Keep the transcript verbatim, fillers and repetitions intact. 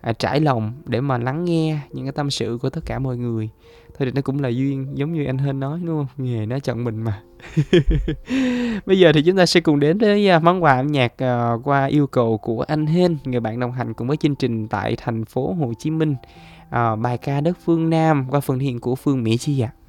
à, trải lòng để mà lắng nghe những cái tâm sự của tất cả mọi người. Thôi thì nó cũng là duyên, giống như anh Hên nói đúng không? Nghề nó chọn mình mà. Bây giờ thì chúng ta sẽ cùng đến với à, món quà âm nhạc à, qua yêu cầu của anh Hên, người bạn đồng hành cùng với chương trình tại thành phố Hồ Chí Minh. À, bài ca Đất Phương Nam qua phần hiện của Phương Mỹ Chi ạ.